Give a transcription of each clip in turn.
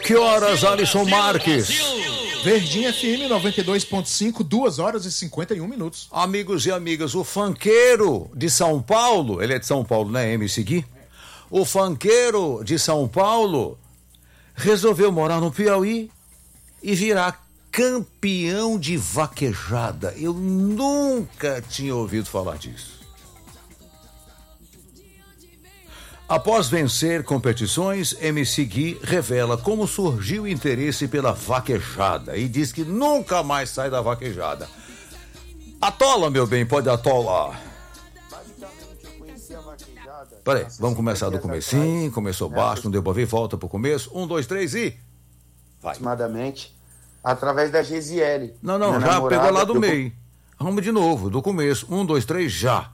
Que horas, Alisson Marques? Verdinha FM 92.5, 2h51. Amigos e amigas, o funkeiro de São Paulo, ele é de São Paulo, né, MC Gui? O funkeiro de São Paulo resolveu morar no Piauí e virar campeão de vaquejada. Eu nunca tinha ouvido falar disso. Após vencer competições, MC Gui revela como surgiu o interesse pela vaquejada e diz que nunca mais sai da vaquejada. Atola, meu bem, pode atolar. Basicamente, eu conheci a vaquejada. Peraí, vamos começar do comecinho. Começou baixo, não deu pra ver, volta pro começo. 1, 2, 3 e... vai. Aproximadamente, através da Gesiele. Não, já namorada, pegou lá do meio. Vamos de novo, do começo. 1, 2, 3, já.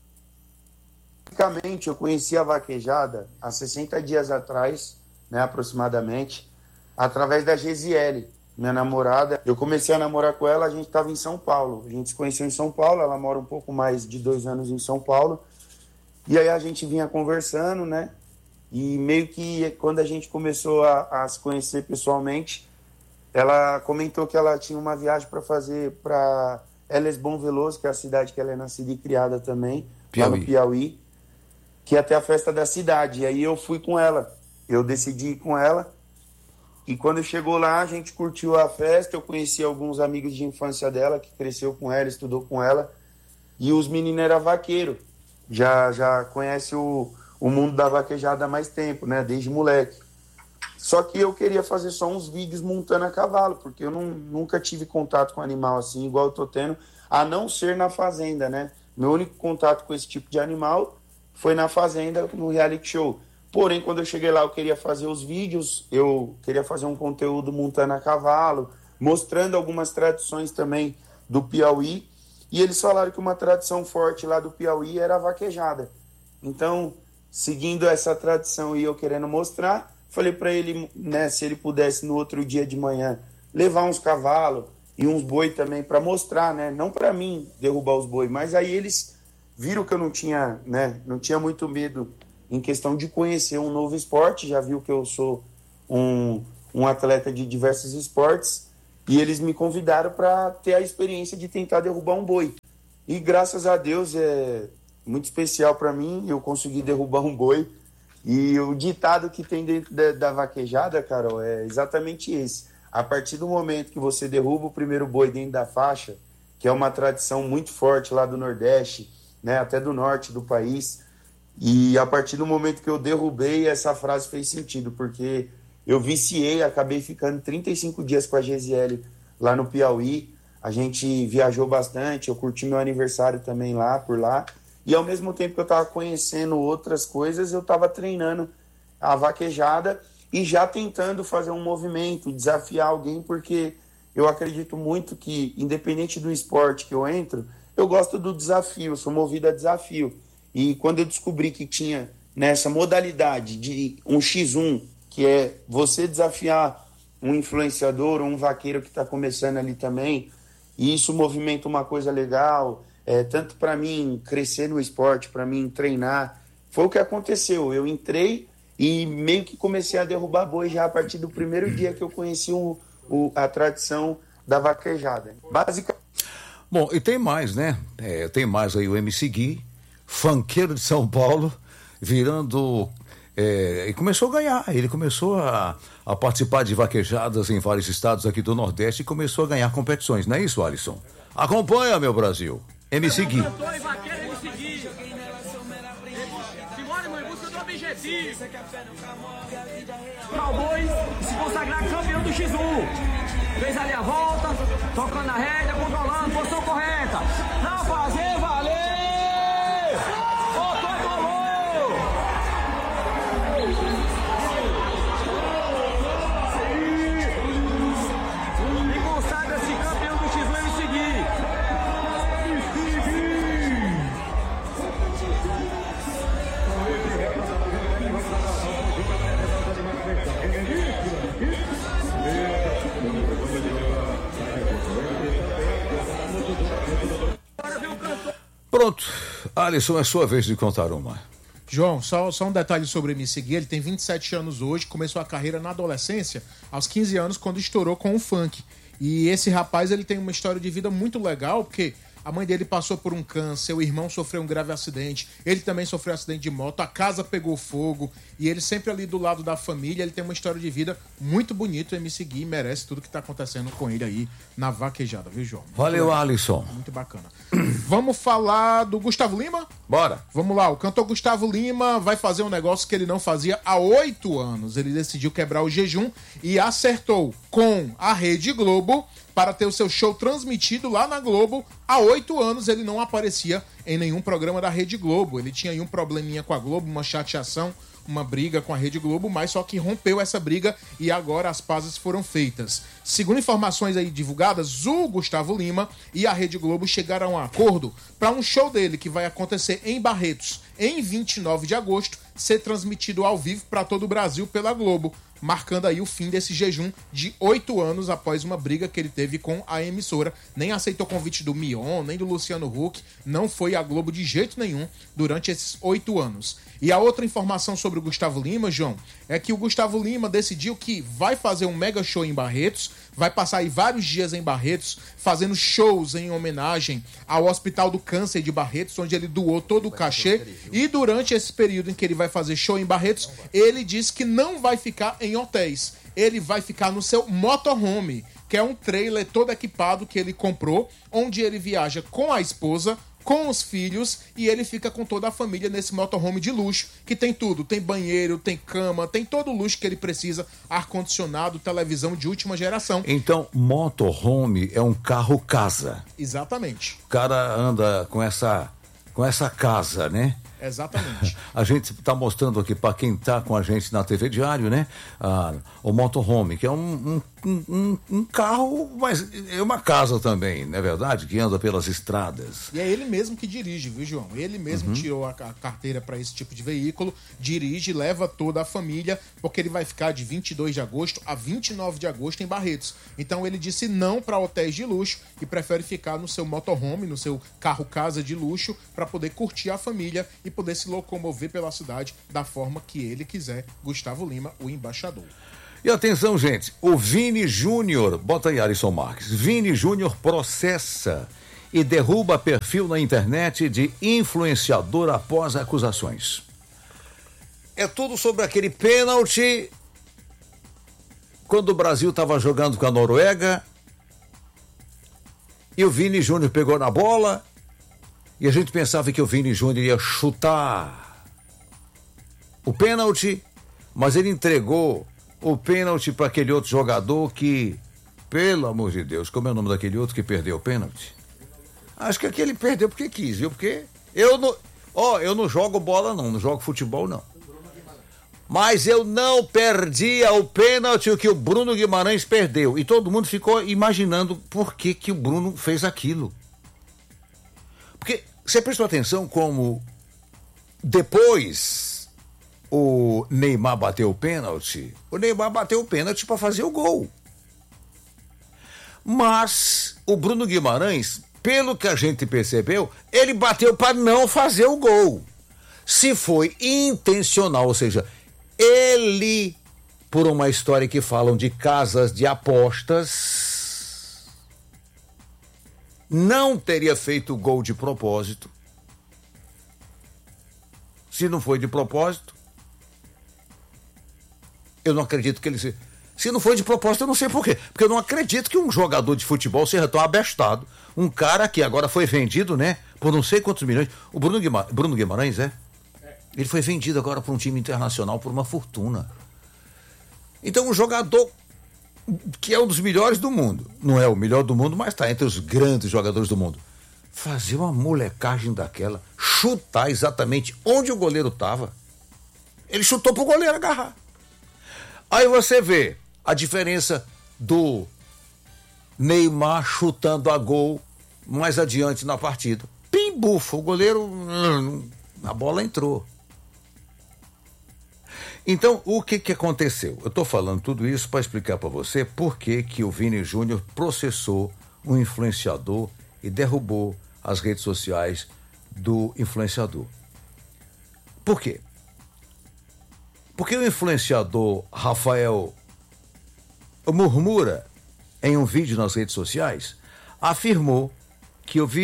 Basicamente, eu conheci a vaquejada há 60 dias atrás, né, aproximadamente, através da Gesiele, minha namorada. Eu comecei a namorar com ela, a gente estava em São Paulo. A gente se conheceu em São Paulo, ela mora um pouco mais de 2 anos em São Paulo. E aí a gente vinha conversando, né? E meio que quando a gente começou a se conhecer pessoalmente, ela comentou que ela tinha uma viagem para fazer para Eles Bom Veloso, que é a cidade que ela é nascida e criada também, lá no Piauí, que ia ter a festa da cidade. E aí eu fui com ela, eu decidi ir com ela. E quando chegou lá, a gente curtiu a festa, eu conheci alguns amigos de infância dela, que cresceu com ela, estudou com ela. E os meninos eram vaqueiros, já conhece o mundo da vaquejada há mais tempo, né, desde moleque. Só que eu queria fazer só uns vídeos montando a cavalo, porque eu nunca tive contato com animal assim, igual eu tô tendo, a não ser na fazenda, né? Meu único contato com esse tipo de animal foi na fazenda, no reality show. Porém, quando eu cheguei lá, eu queria fazer os vídeos, eu queria fazer um conteúdo montando a cavalo, mostrando algumas tradições também do Piauí, e eles falaram que uma tradição forte lá do Piauí era a vaquejada. Então, seguindo essa tradição e eu querendo mostrar, falei para ele, né, se ele pudesse no outro dia de manhã levar uns cavalos e uns boi também para mostrar, né, não para mim derrubar os boi, mas aí eles viram que eu não tinha muito medo em questão de conhecer um novo esporte, já viu que eu sou um atleta de diversos esportes, e eles me convidaram para ter a experiência de tentar derrubar um boi. E graças a Deus é muito especial para mim, eu consegui derrubar um boi. E o ditado que tem dentro da vaquejada, Carol, é exatamente esse. A partir do momento que você derruba o primeiro boi dentro da faixa, que é uma tradição muito forte lá do Nordeste, né, até do norte do país, e a partir do momento que eu derrubei, essa frase fez sentido, porque eu viciei, acabei ficando 35 dias com a Gesiele lá no Piauí. A gente viajou bastante, eu curti meu aniversário também lá, por lá. E ao mesmo tempo que eu estava conhecendo outras coisas, eu estava treinando a vaquejada e já tentando fazer um movimento, desafiar alguém, porque eu acredito muito que, independente do esporte que eu entro, eu gosto do desafio, eu sou movido a desafio. E quando eu descobri que tinha nessa modalidade de um X1, que é você desafiar um influenciador ou um vaqueiro que está começando ali também, e isso movimenta uma coisa legal, tanto para mim crescer no esporte, para mim treinar, foi o que aconteceu. Eu entrei e meio que comecei a derrubar boi já a partir do primeiro dia que eu conheci a tradição da vaquejada. Basicamente. Bom, e tem mais, né? Tem mais aí o MC Gui, funkeiro de São Paulo, virando... e começou a ganhar, ele começou a participar de vaquejadas em vários estados aqui do Nordeste e começou a ganhar competições, não é isso, Alisson? Acompanha, meu Brasil. MC Gui. Cowboys se consagrar campeão do X1. Fez ali a volta, tocando a rédea, controlando, posição correta. Não fazer valer! Voltou e golou! E consagra-se campeão do X1 MC Gui. Pronto, Alisson, é sua vez de contar uma. João, só um detalhe sobre o MC Gui. Ele tem 27 anos hoje, começou a carreira na adolescência, aos 15 anos, quando estourou com o funk. E esse rapaz, ele tem uma história de vida muito legal, porque a mãe dele passou por um câncer, o irmão sofreu um grave acidente, ele também sofreu um acidente de moto, a casa pegou fogo, e ele sempre ali do lado da família. Ele tem uma história de vida muito bonita. O MC Gui merece tudo que tá acontecendo com ele aí na vaquejada, viu, João? Muito Valeu, legal. Alisson. Muito bacana. Vamos falar do Gustavo Lima? Bora. Vamos lá, o cantor Gustavo Lima vai fazer um negócio que ele não fazia há 8 anos. Ele decidiu quebrar o jejum e acertou com a Rede Globo para ter o seu show transmitido lá na Globo. Há 8 anos ele não aparecia em nenhum programa da Rede Globo. Ele tinha aí um probleminha com a Globo, uma chateação, uma briga com a Rede Globo, mas só que rompeu essa briga e agora as pazes foram feitas. Segundo informações aí divulgadas, o Gustavo Lima e a Rede Globo chegaram a um acordo para um show dele que vai acontecer em Barretos em 29 de agosto ser transmitido ao vivo para todo o Brasil pela Globo, marcando aí o fim desse jejum de 8 anos após uma briga que ele teve com a emissora. Nem aceitou convite do Mion, nem do Luciano Huck, não foi à Globo de jeito nenhum durante esses 8 anos. E a outra informação sobre o Gustavo Lima, João, é que o Gustavo Lima decidiu que vai fazer um mega show em Barretos, vai passar aí vários dias em Barretos, fazendo shows em homenagem ao Hospital do Câncer de Barretos, onde ele doou todo o cachê. E durante esse período em que ele vai fazer show em Barretos, ele disse que não vai ficar em hotéis. Ele vai ficar no seu motorhome, que é um trailer todo equipado que ele comprou, onde ele viaja com a esposa, com os filhos, e ele fica com toda a família nesse motorhome de luxo, que tem tudo, tem banheiro, tem cama, tem todo o luxo que ele precisa, ar-condicionado, televisão de última geração. Então, motorhome é um carro-casa. Exatamente. O cara anda com essa casa, né? Exatamente. A gente está mostrando aqui para quem está com a gente na TV Diário, né? O motorhome, que é um carro, mas é uma casa também, não é verdade? Que anda pelas estradas. E é ele mesmo que dirige, viu, João? Ele mesmo tirou a carteira para esse tipo de veículo, dirige, leva toda a família, porque ele vai ficar de 22 de agosto a 29 de agosto em Barretos. Então ele disse não para hotéis de luxo e prefere ficar no seu motorhome, no seu carro-casa de luxo, para poder curtir a família e poder se locomover pela cidade da forma que ele quiser. Gustavo Lima, o embaixador. E atenção, gente, o Vini Júnior, bota aí, Alisson Marques, Vini Júnior processa e derruba perfil na internet de influenciador após acusações. É tudo sobre aquele pênalti quando o Brasil estava jogando com a Noruega e o Vini Júnior pegou na bola e a gente pensava que o Vini Júnior ia chutar o pênalti, mas ele entregou o pênalti para aquele outro jogador que, pelo amor de Deus, como é o nome daquele outro que perdeu o pênalti? Acho que aquele perdeu porque quis, viu? Porque eu não jogo bola não jogo futebol não. Mas eu não perdia o pênalti que o Bruno Guimarães perdeu. E todo mundo ficou imaginando por que o Bruno fez aquilo. Porque você prestou atenção como depois o Neymar bateu o pênalti. O Neymar bateu o pênalti para fazer o gol. Mas o Bruno Guimarães, pelo que a gente percebeu, ele bateu para não fazer o gol. Se foi intencional, ou seja, ele, por uma história que falam de casas de apostas, não teria feito o gol de propósito. Se não foi de propósito, eu não acredito que ele se não foi de propósito, eu não sei por quê. Porque eu não acredito que um jogador de futebol seja tão abestado. Um cara que agora foi vendido, né? Por não sei quantos milhões. O Bruno Guimarães, ele foi vendido agora para um time internacional por uma fortuna. Então um jogador que é um dos melhores do mundo. Não é o melhor do mundo, mas está entre os grandes jogadores do mundo. Fazer uma molecagem daquela, chutar exatamente onde o goleiro estava. Ele chutou pro goleiro agarrar. Aí você vê a diferença do Neymar chutando a gol mais adiante na partida. Pim, bufa, o goleiro, a bola entrou. Então, o que aconteceu? Eu estou falando tudo isso para explicar para você por que o Vini Júnior processou um influenciador e derrubou as redes sociais do influenciador. Por quê? Porque o influenciador Rafael Murmura, em um vídeo nas redes sociais, afirmou que o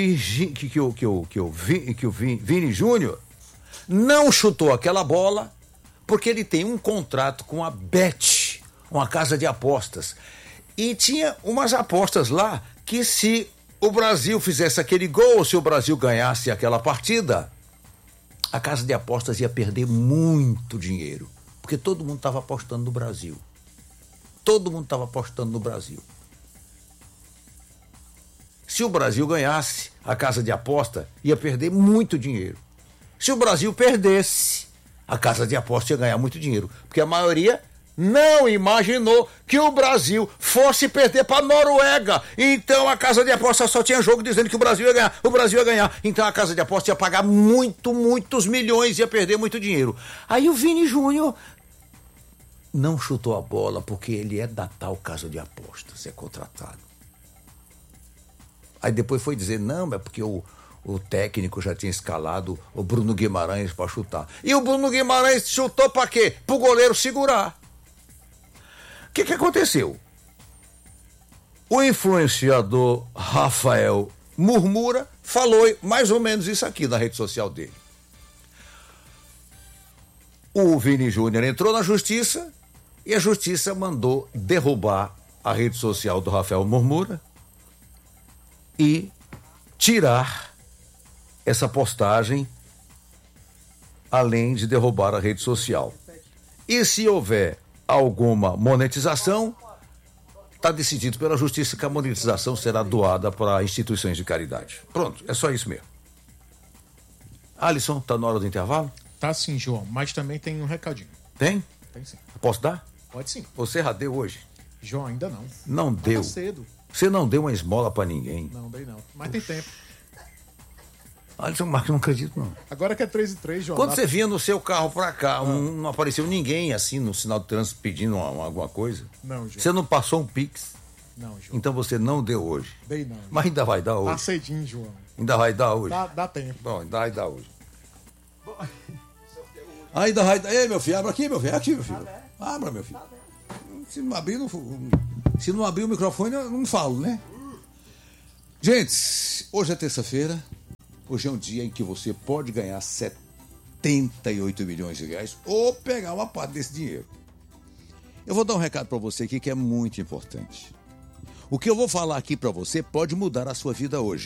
Vini Júnior não chutou aquela bola porque ele tem um contrato com a Bet, uma casa de apostas. E tinha umas apostas lá que se o Brasil fizesse aquele gol, se o Brasil ganhasse aquela partida, a casa de apostas ia perder muito dinheiro. Porque todo mundo estava apostando no Brasil. Todo mundo estava apostando no Brasil. Se o Brasil ganhasse, a casa de aposta ia perder muito dinheiro. Se o Brasil perdesse, a casa de aposta ia ganhar muito dinheiro. Porque a maioria não imaginou que o Brasil fosse perder para a Noruega. Então a casa de aposta só tinha jogo dizendo que o Brasil ia ganhar. O Brasil ia ganhar. Então a casa de aposta ia pagar muitos milhões, ia perder muito dinheiro. Aí o Vini Júnior não chutou a bola porque ele é da tal casa de apostas, é contratado. Aí depois foi dizer, não, é porque o técnico já tinha escalado o Bruno Guimarães para chutar. E o Bruno Guimarães chutou para quê? Para o goleiro segurar. O que aconteceu? O influenciador Rafael Murmura falou mais ou menos isso aqui na rede social dele. O Vini Júnior entrou na justiça e a justiça mandou derrubar a rede social do Rafael Murmura e tirar essa postagem, além de derrubar a rede social. E se houver alguma monetização, está decidido pela justiça que a monetização será doada para instituições de caridade. Pronto, é só isso mesmo. Alisson, está na hora do intervalo? Tá sim, João, mas também tem um recadinho. Tem? Tem sim. Posso dar? Pode sim. Você já deu hoje? João, ainda não. Não deu. Tá cedo. Você não deu uma esmola para ninguém. Não, dei não. Mas tem tempo. Alisson Marques, não acredito não. Agora que é 3-3, João. Quando você vinha no seu carro para cá, não apareceu ninguém assim no sinal de trânsito pedindo alguma coisa? Não, João. Você não passou um Pix? Não, João. Então você não deu hoje. Dei não. Mas ainda vai dar hoje. Tá cedinho, João. Ainda vai dar hoje. Dá tempo. Bom, ainda vai dar hoje. Ainda vai dar. Ei, meu filho, abra aqui, meu filho. Aqui, meu filho. Abra, meu filho. Se não abrir, se não abrir o microfone, eu não falo, né? Gente, hoje é terça-feira. Hoje é um dia em que você pode ganhar 78 milhões de reais ou pegar uma parte desse dinheiro. Eu vou dar um recado para você aqui que é muito importante. O que eu vou falar aqui para você pode mudar a sua vida hoje.